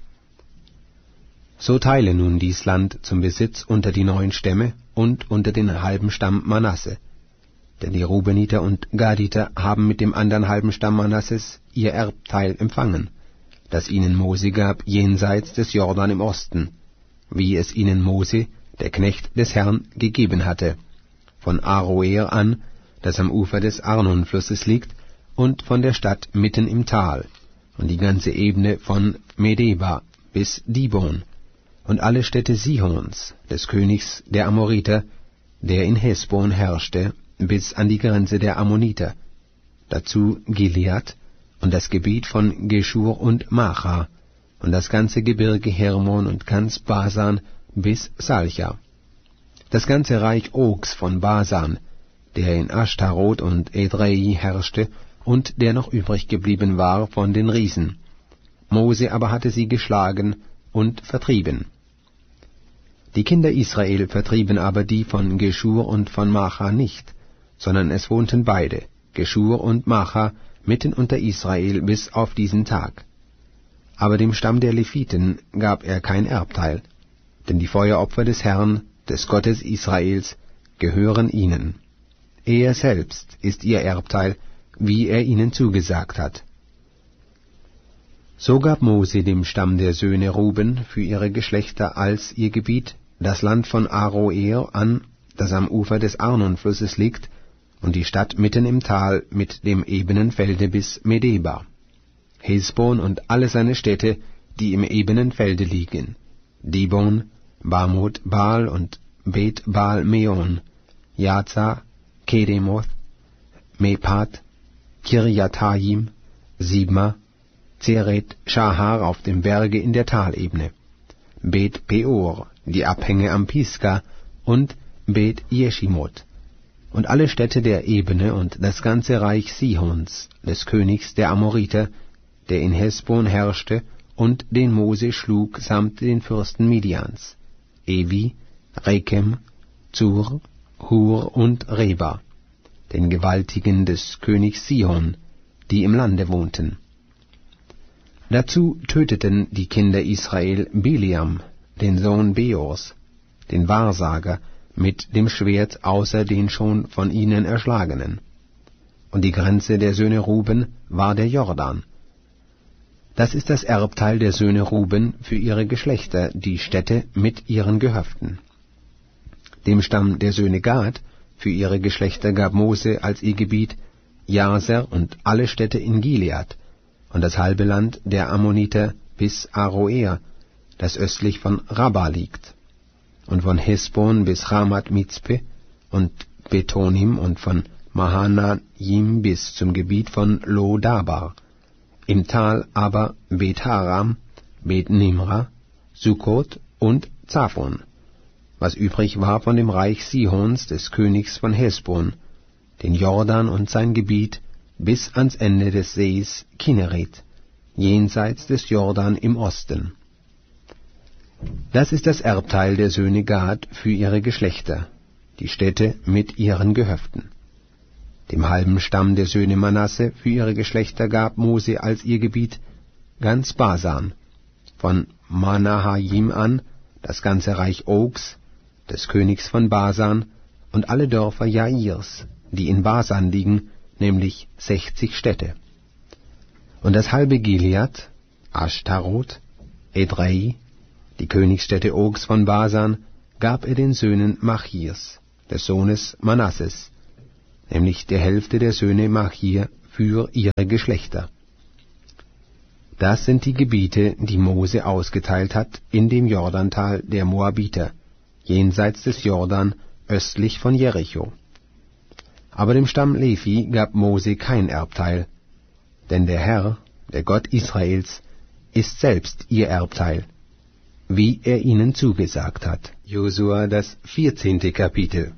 So teile nun dies Land zum Besitz unter die neun Stämme und unter den halben Stamm Manasse. Denn die Rubeniter und Gaditer haben mit dem anderen halben Stamm Manasses ihr Erbteil empfangen, das ihnen Mose gab jenseits des Jordan im Osten, wie es ihnen Mose, der Knecht des Herrn, gegeben hatte, von Aroer an, das am Ufer des Arnonflusses liegt, und von der Stadt mitten im Tal, und die ganze Ebene von Medeba bis Dibon, und alle Städte Sihons, des Königs der Amoriter, der in Hesbon herrschte, bis an die Grenze der Ammoniter, dazu Gilead und das Gebiet von Geschur und Macha, und das ganze Gebirge Hermon und ganz Basan bis Salcha. Das ganze Reich Ogs von Basan, der in Ashtarot und Edrei herrschte und der noch übrig geblieben war von den Riesen. Mose aber hatte sie geschlagen und vertrieben. Die Kinder Israel vertrieben aber die von Geschur und von Macha nicht, sondern es wohnten beide, Geschur und Macha, mitten unter Israel bis auf diesen Tag. Aber dem Stamm der Leviten gab er kein Erbteil, denn die Feueropfer des Herrn, des Gottes Israels, gehören ihnen. Er selbst ist ihr Erbteil, wie er ihnen zugesagt hat. So gab Mose dem Stamm der Söhne Ruben für ihre Geschlechter als ihr Gebiet das Land von Aroer an, das am Ufer des Arnonflusses liegt, und die Stadt mitten im Tal mit dem ebenen Felde bis Medeba, Hesbon und alle seine Städte, die im ebenen Felde liegen, Dibon, Bamot, Baal und Bet Baal Meon, Jaza, Kedemoth, Mepat, Kirjathaim, Sibma, Zeret Shahar auf dem Berge in der Talebene, Bet Peor, die Abhänge am Pisga, und Bet Jeshimoth, und alle Städte der Ebene und das ganze Reich Sihons, des Königs der Amoriter, der in Hesbon herrschte und den Mose schlug samt den Fürsten Midians, Evi, Rekem, Zur, Hur und Reba, den Gewaltigen des Königs Sihon, die im Lande wohnten. Dazu töteten die Kinder Israel Biliam, den Sohn Beors, den Wahrsager, mit dem Schwert außer den schon von ihnen erschlagenen. Und die Grenze der Söhne Ruben war der Jordan. Das ist das Erbteil der Söhne Ruben für ihre Geschlechter, die Städte mit ihren Gehöften. Dem Stamm der Söhne Gad für ihre Geschlechter gab Mose als ihr Gebiet Jaser und alle Städte in Gilead und das halbe Land der Ammoniter bis Aroer, das östlich von Rabba liegt, und von Hesbon bis Ramat Mitzpe und Betonim und von Mahanaim bis zum Gebiet von Lo-Dabar, im Tal aber Bet-Haram, Bet-Nimra, Sukkot und Zaphon, was übrig war von dem Reich Sihons des Königs von Hesbon, den Jordan und sein Gebiet bis ans Ende des Sees Kinneret, jenseits des Jordan im Osten. Das ist das Erbteil der Söhne Gad für ihre Geschlechter, die Städte mit ihren Gehöften. Dem halben Stamm der Söhne Manasse für ihre Geschlechter gab Mose als ihr Gebiet ganz Basan, von Manahaim an das ganze Reich Ogs, des Königs von Basan, und alle Dörfer Jairs, die in Basan liegen, nämlich sechzig Städte. Und das halbe Gilead, Ashtarot, Edrei, die Königsstädte Ogs von Basan, gab er den Söhnen Machirs, des Sohnes Manasses, nämlich der Hälfte der Söhne Machir für ihre Geschlechter. Das sind die Gebiete, die Mose ausgeteilt hat in dem Jordantal der Moabiter, jenseits des Jordan, östlich von Jericho. Aber dem Stamm Levi gab Mose kein Erbteil, denn der Herr, der Gott Israels, ist selbst ihr Erbteil, wie er ihnen zugesagt hat. Josua, das vierzehnte Kapitel.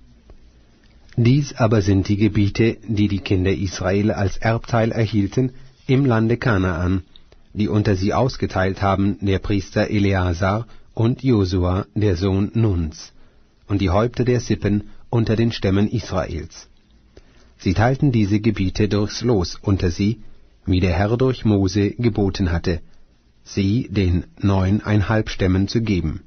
Dies aber sind die Gebiete, die die Kinder Israel als Erbteil erhielten im Lande Kanaan, die unter sie ausgeteilt haben der Priester Eleazar und Josua, der Sohn Nuns, und die Häupter der Sippen unter den Stämmen Israels. Sie teilten diese Gebiete durchs Los unter sie, wie der Herr durch Mose geboten hatte, sie den neuneinhalb Stämmen zu geben.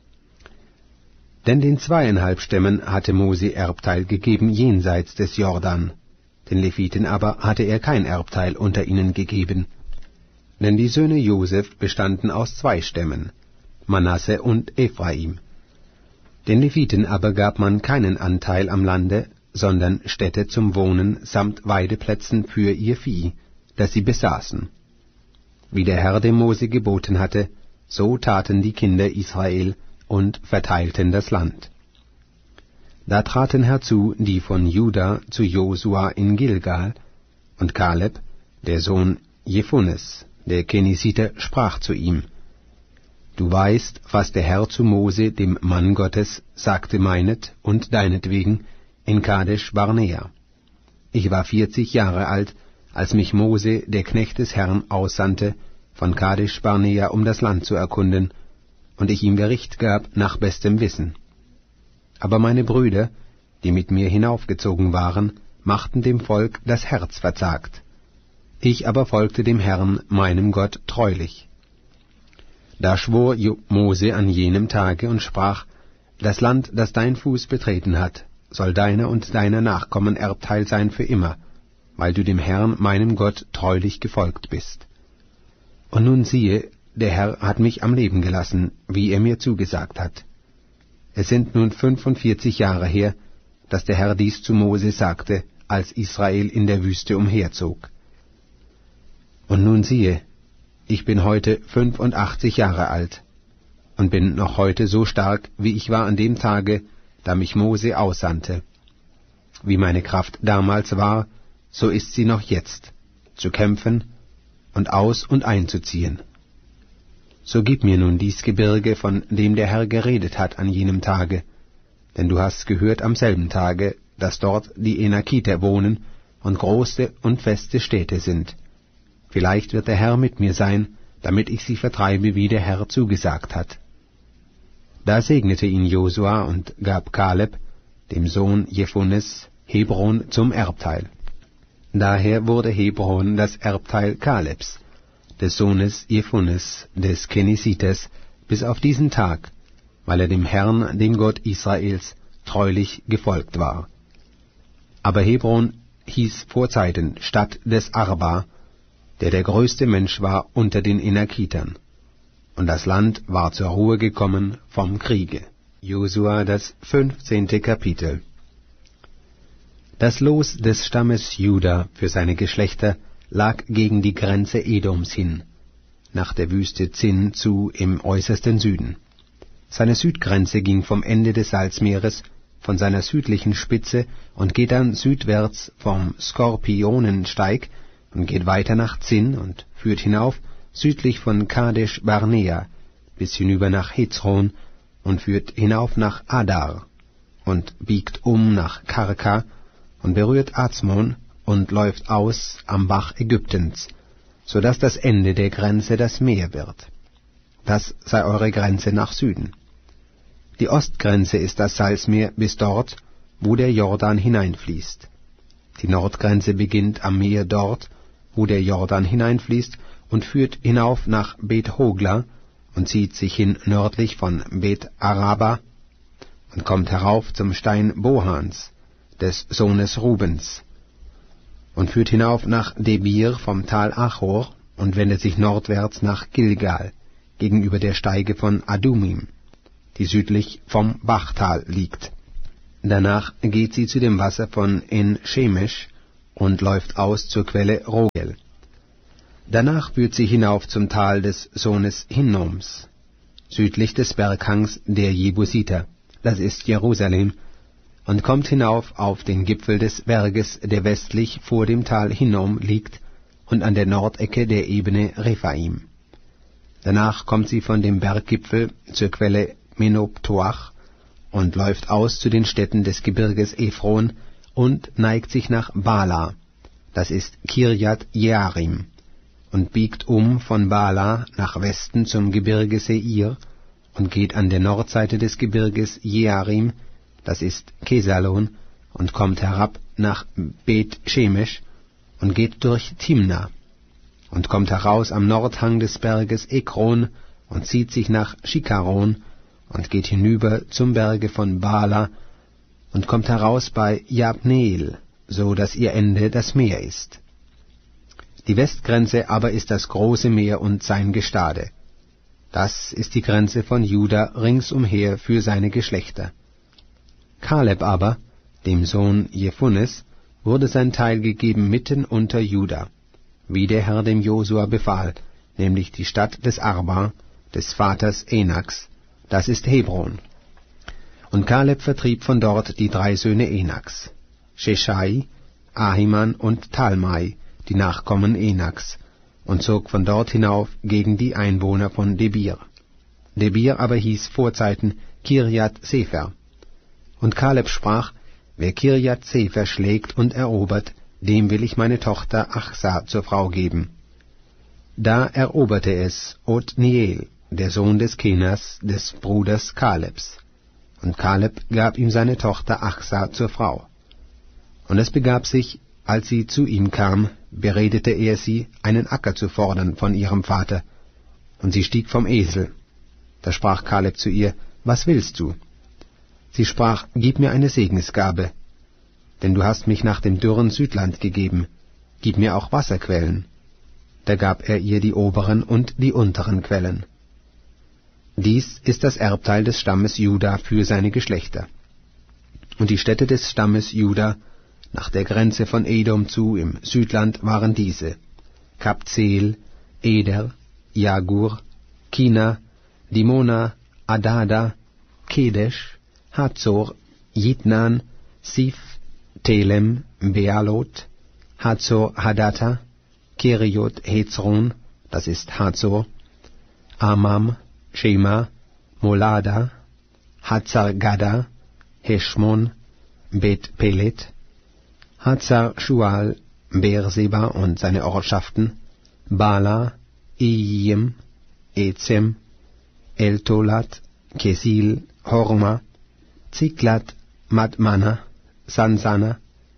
Denn den zweieinhalb Stämmen hatte Mose Erbteil gegeben jenseits des Jordan, den Leviten aber hatte er kein Erbteil unter ihnen gegeben. Denn die Söhne Josef bestanden aus zwei Stämmen, Manasse und Ephraim. Den Leviten aber gab man keinen Anteil am Lande, sondern Städte zum Wohnen samt Weideplätzen für ihr Vieh, das sie besaßen. Wie der Herr dem Mose geboten hatte, so taten die Kinder Israel und verteilten das Land. Da traten herzu die von Juda zu Josua in Gilgal, und Kaleb, der Sohn Jephunes, der Kenisiter, sprach zu ihm: Du weißt, was der Herr zu Mose, dem Mann Gottes, sagte meinet und deinetwegen in Kadesh Barnea. Ich war vierzig Jahre alt, als mich Mose, der Knecht des Herrn, aussandte, von Kadesh Barnea um das Land zu erkunden, und ich ihm Bericht gab nach bestem Wissen. Aber meine Brüder, die mit mir hinaufgezogen waren, machten dem Volk das Herz verzagt. Ich aber folgte dem Herrn, meinem Gott, treulich. Da schwor Mose an jenem Tage und sprach: Das Land, das dein Fuß betreten hat, soll deiner und deiner Nachkommen Erbteil sein für immer, weil du dem Herrn, meinem Gott, treulich gefolgt bist. Und nun siehe, der Herr hat mich am Leben gelassen, wie er mir zugesagt hat. Es sind nun fünfundvierzig Jahre her, dass der Herr dies zu Mose sagte, als Israel in der Wüste umherzog. Und nun siehe, ich bin heute fünfundachtzig Jahre alt und bin noch heute so stark, wie ich war an dem Tage, da mich Mose aussandte. Wie meine Kraft damals war, so ist sie noch jetzt, zu kämpfen und aus- und einzuziehen. So gib mir nun dies Gebirge, von dem der Herr geredet hat an jenem Tage, denn du hast gehört am selben Tage, dass dort die Enakiter wohnen und große und feste Städte sind. Vielleicht wird der Herr mit mir sein, damit ich sie vertreibe, wie der Herr zugesagt hat. Da segnete ihn Josua und gab Kaleb, dem Sohn Jephunes, Hebron zum Erbteil. Daher wurde Hebron das Erbteil Kalebs, des Sohnes Jephunes, des Kenisiters, bis auf diesen Tag, weil er dem Herrn, dem Gott Israels, treulich gefolgt war. Aber Hebron hieß vorzeiten Stadt des Arba, der der größte Mensch war unter den Enakitern. Und das Land war zur Ruhe gekommen vom Kriege. Josua, das fünfzehnte Kapitel. Das Los des Stammes Juda für seine Geschlechter lag gegen die Grenze Edoms hin, nach der Wüste Zin zu im äußersten Süden. Seine Südgrenze ging vom Ende des Salzmeeres, von seiner südlichen Spitze, und geht dann südwärts vom Skorpionensteig und geht weiter nach Zin und führt hinauf südlich von Kadesh Barnea bis hinüber nach Hezron und führt hinauf nach Adar und biegt um nach Karka und berührt Azmon und läuft aus am Bach Ägyptens, so dass das Ende der Grenze das Meer wird. Das sei eure Grenze nach Süden. Die Ostgrenze ist das Salzmeer bis dort, wo der Jordan hineinfließt. Die Nordgrenze beginnt am Meer dort, wo der Jordan hineinfließt, und führt hinauf nach Bet Hogla und zieht sich hin nördlich von Bet Araba und kommt herauf zum Stein Bohans, des Sohnes Rubens, und führt hinauf nach Debir vom Tal Achor und wendet sich nordwärts nach Gilgal, gegenüber der Steige von Adumim, die südlich vom Bachtal liegt. Danach geht sie zu dem Wasser von En-Shemesh und läuft aus zur Quelle Rogel. Danach führt sie hinauf zum Tal des Sohnes Hinnoms, südlich des Berghangs der Jebusiter, das ist Jerusalem, und kommt hinauf auf den Gipfel des Berges, der westlich vor dem Tal Hinnom liegt und an der Nordecke der Ebene Rephaim. Danach kommt sie von dem Berggipfel zur Quelle Menoptoach und läuft aus zu den Städten des Gebirges Ephron und neigt sich nach Bala, das ist Kirjat Jearim, und biegt um von Bala nach Westen zum Gebirge Seir und geht an der Nordseite des Gebirges Jearim, das ist Kesalon, und kommt herab nach Bet Shemesh und geht durch Timna und kommt heraus am Nordhang des Berges Ekron und zieht sich nach Schikaron und geht hinüber zum Berge von Bala und kommt heraus bei Jabneel, so dass ihr Ende das Meer ist. Die Westgrenze aber ist das große Meer und sein Gestade. Das ist die Grenze von Juda ringsumher für seine Geschlechter. Kaleb aber, dem Sohn Jephunes, wurde sein Teil gegeben mitten unter Juda, wie der Herr dem Josua befahl, nämlich die Stadt des Arba, des Vaters Enaks, das ist Hebron. Und Kaleb vertrieb von dort die drei Söhne Enaks, Sheshai, Ahiman und Talmai, die Nachkommen Enaks, und zog von dort hinauf gegen die Einwohner von Debir. Debir aber hieß vorzeiten Kirjat Sefer. Und Kaleb sprach, wer Kirjat Sefer schlägt und erobert, dem will ich meine Tochter Achsa zur Frau geben. Da eroberte es Othniel, der Sohn des Kenas, des Bruders Kalebs. Und Kaleb gab ihm seine Tochter Achsa zur Frau. Und es begab sich, als sie zu ihm kam, beredete er sie, einen Acker zu fordern von ihrem Vater. Und sie stieg vom Esel. Da sprach Kaleb zu ihr, was willst du? Sie sprach, gib mir eine Segensgabe, denn du hast mich nach dem dürren Südland gegeben, gib mir auch Wasserquellen. Da gab er ihr die oberen und die unteren Quellen. Dies ist das Erbteil des Stammes Juda für seine Geschlechter. Und die Städte des Stammes Juda nach der Grenze von Edom zu im Südland waren diese: Kabzeel, Eder, Jagur, Kina, Dimona, Adada, Kedesh, Hazor, Jitnan, Sif, Telem, Bealot, Hazor Hadata, Keriot Hezron, das ist Hazor, Amam, Shema, Molada, Hazar Gada, Heshmon, Bet Pelet, Hazar Shual, Beerseba und seine Ortschaften, Bala, Iyim, Ezem, Eltolat, Kesil, Horma, Ziklat, Madmana, Sansana,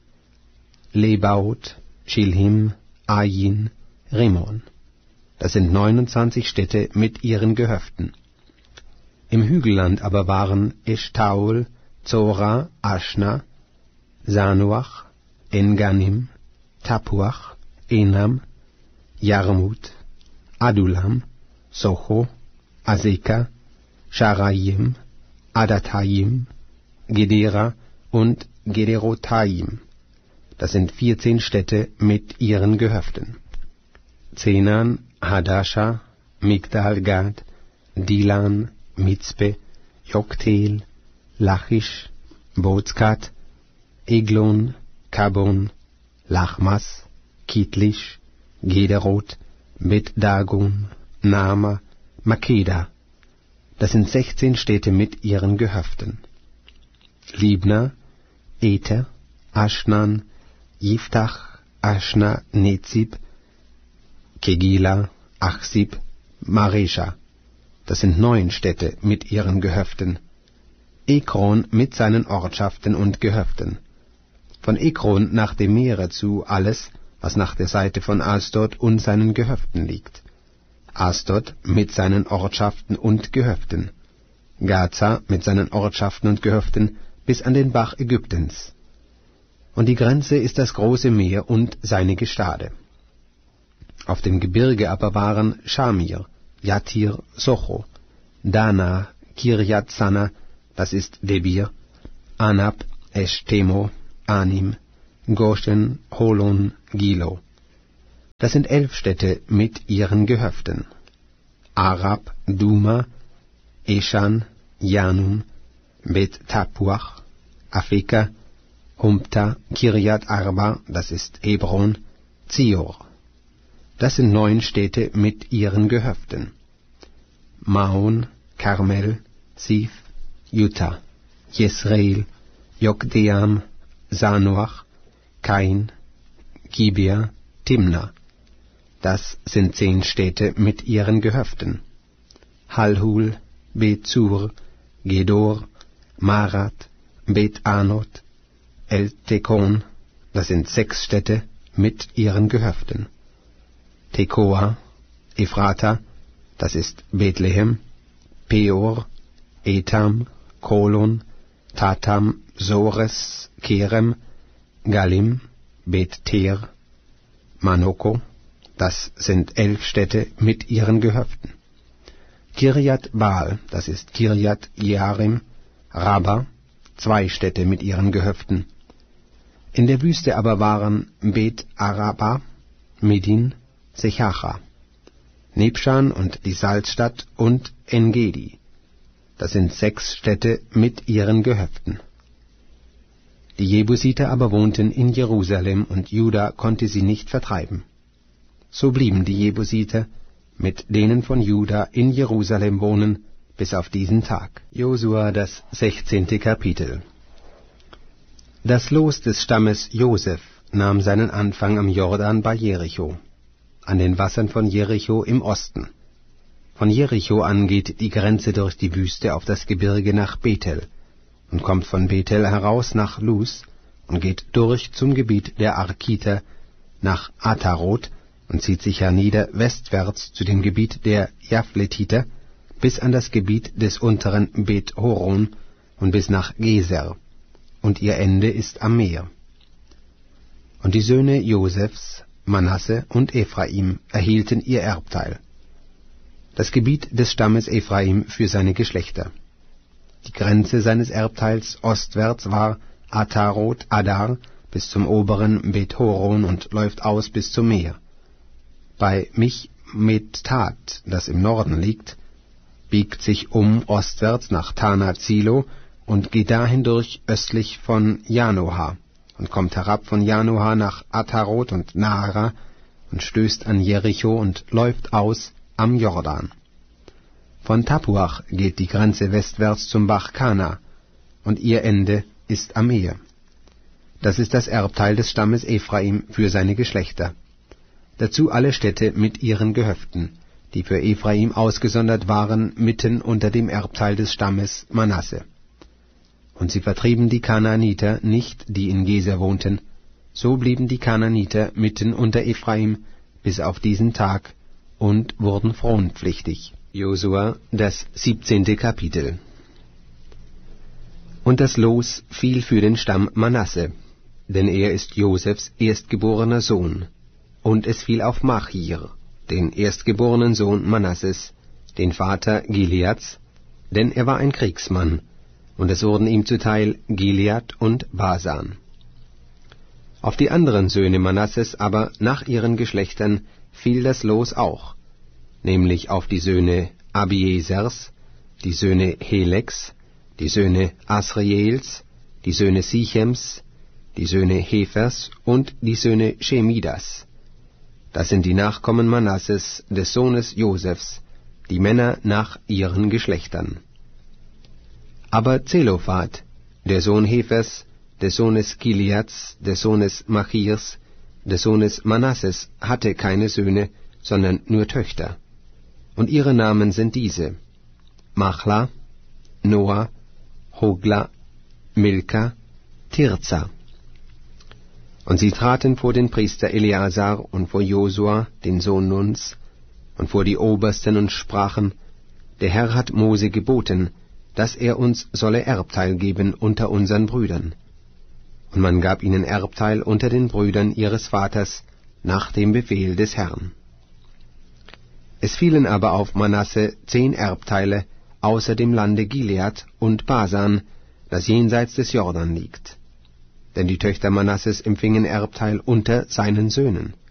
Lebaot, Shilhim, Ayin, Rimon. Das sind neunundzwanzig Städte mit ihren Gehöften. Im Hügelland aber waren Eshtaol, Zora, Aschna, Sanuach, Enganim, Tapuach, Enam, Jarmut, Adulam, Socho, Azeka, Sharayim, Adatayim, Gedera und Gederotayim. Das sind vierzehn Städte mit ihren Gehöften. Zenan, Hadasha, Migdal-Gad, Dilan, Mitzpe, Joktel, Lachish, Bozkat, Eglon, Kabon, Lachmas, Kitlisch, Gederot, Bet-Dagon, Nama, Makeda. Das sind sechzehn Städte mit ihren Gehöften. Libna, Ether, Aschnan, Yiftach, Aschna, Nezib, Kegila, Achsib, Maresha. Das sind neun Städte mit ihren Gehöften. Ekron mit seinen Ortschaften und Gehöften. Von Ekron nach dem Meere zu alles, was nach der Seite von Asdod und seinen Gehöften liegt. Asdod mit seinen Ortschaften und Gehöften. Gaza mit seinen Ortschaften und Gehöften bis an den Bach Ägyptens. Und die Grenze ist das große Meer und seine Gestade. Auf dem Gebirge aber waren Schamir, Jatir, Socho, Dana, Kirjat Sana, das ist Debir, Anab, Eshtemo, Anim, Goshen, Holon, Gilo. Das sind elf Städte mit ihren Gehöften. Arab, Duma, Eshan, Janum, Bet Tapuach, Afeka, Humta, Kirjat Arba, das ist Hebron, Zior. Das sind neun Städte mit ihren Gehöften. Maon, Karmel, Sif, Juta, Jesreel, Jokdeam, Sanoach, Kain, Gibea, Timna. Das sind zehn Städte mit ihren Gehöften. Halhul, Bet-Zur, Gedor, Marat, Bet-Anot, El-Tekon, das sind sechs Städte mit ihren Gehöften. Tekoa, Ephrata, das ist Bethlehem, Peor, Etam, Kolon, Tatam, Sores, Kerem, Galim, Bet-Ter, Manoko, das sind elf Städte mit ihren Gehöften. Kirjat Baal, das ist Kirjat Jearim, Rabba, zwei Städte mit ihren Gehöften. In der Wüste aber waren Bet Araba, Medin, Sechacha, Nebschan und die Salzstadt und Engedi. Das sind sechs Städte mit ihren Gehöften. Die Jebusiter aber wohnten in Jerusalem, und Juda konnte sie nicht vertreiben. So blieben die Jebusiter mit denen von Juda in Jerusalem wohnen, bis auf diesen Tag. Josua, das sechzehnte Kapitel. Das Los des Stammes Joseph nahm seinen Anfang am Jordan bei Jericho, an den Wassern von Jericho im Osten. Von Jericho an geht die Grenze durch die Wüste auf das Gebirge nach Bethel und kommt von Bethel heraus nach Luz und geht durch zum Gebiet der Arkiter nach Atarot und zieht sich hernieder westwärts zu dem Gebiet der Japhletiter bis an das Gebiet des unteren Bet-Horon und bis nach Geser, und ihr Ende ist am Meer. Und die Söhne Josefs, Manasse und Ephraim, erhielten ihr Erbteil, das Gebiet des Stammes Ephraim für seine Geschlechter. Die Grenze seines Erbteils ostwärts war Atarot Adar bis zum oberen Bet-Horon und läuft aus bis zum Meer. Bei Michmetat, das im Norden liegt, biegt sich um ostwärts nach Tanat Silo und geht dahin durch östlich von Janoha und kommt herab von Janoha nach Atarot und Naara und stößt an Jericho und läuft aus am Jordan. Von Tapuach geht die Grenze westwärts zum Bach Kana, und ihr Ende ist am Meer. Das ist das Erbteil des Stammes Ephraim für seine Geschlechter. Dazu alle Städte mit ihren Gehöften, die für Ephraim ausgesondert waren, mitten unter dem Erbteil des Stammes Manasse. Und sie vertrieben die Kanaaniter nicht, die in Geser wohnten, so blieben die Kanaaniter mitten unter Ephraim bis auf diesen Tag und wurden fronpflichtig. Josua, das siebzehnte Kapitel. Und das Los fiel für den Stamm Manasse, denn er ist Josefs erstgeborener Sohn, und es fiel auf Machir, den erstgeborenen Sohn Manasses, den Vater Gileads, denn er war ein Kriegsmann, und es wurden ihm zuteil Gilead und Basan. Auf die anderen Söhne Manasses aber nach ihren Geschlechtern fiel das Los auch, nämlich auf die Söhne Abiesers, die Söhne Heleks, die Söhne Asriels, die Söhne Sichems, die Söhne Hefers und die Söhne Shemidas. Das sind die Nachkommen Manasses, des Sohnes Josefs, die Männer nach ihren Geschlechtern. Aber Zelophat, der Sohn Hefers, des Sohnes Gileads, des Sohnes Machirs, des Sohnes Manasses, hatte keine Söhne, sondern nur Töchter. Und ihre Namen sind diese: Machla, Noah, Hogla, Milka, Tirza. Und sie traten vor den Priester Eleazar und vor Josua, den Sohn Nuns, und vor die Obersten und sprachen: Der Herr hat Mose geboten, dass er uns solle Erbteil geben unter unseren Brüdern. Und man gab ihnen Erbteil unter den Brüdern ihres Vaters nach dem Befehl des Herrn. Es fielen aber auf Manasse zehn Erbteile außer dem Lande Gilead und Basan, das jenseits des Jordan liegt, denn die Töchter Manasses empfingen Erbteil unter seinen Söhnen.